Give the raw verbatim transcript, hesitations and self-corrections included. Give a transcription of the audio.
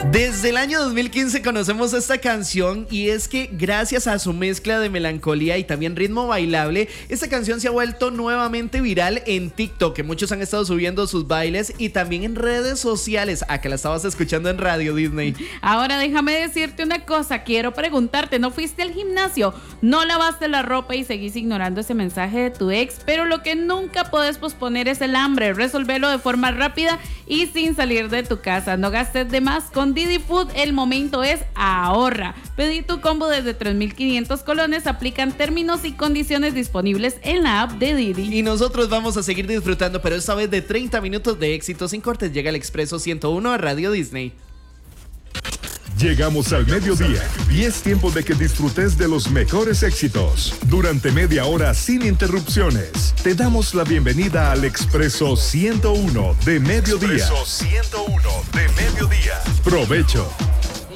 Desde el año dos mil quince conocemos esta canción y es que gracias a su mezcla de melancolía y también ritmo bailable, esta canción se ha vuelto nuevamente viral en TikTok, que muchos han estado subiendo sus bailes y también en redes sociales. A que la estabas escuchando en Radio Disney. Ahora déjame decirte una cosa, quiero preguntarte, ¿no fuiste al gimnasio? ¿No lavaste la ropa y seguís ignorando ese mensaje de tu ex? Pero lo que nunca puedes posponer es el hambre, resolverlo de forma rápida y sin salir de tu casa. No gastes de más con Didi Food, el momento es ahorra. Pedí tu combo desde tres mil quinientos colones, aplican términos y condiciones disponibles en la app de Didi. Y nosotros vamos a seguir disfrutando, pero esta vez de treinta minutos de éxito sin cortes. Llega el Expreso ciento uno a Radio Disney. Llegamos al mediodía y es tiempo de que disfrutes de los mejores éxitos. Durante media hora sin interrupciones, te damos la bienvenida al Expreso ciento uno de mediodía. Expreso ciento uno de mediodía. Provecho.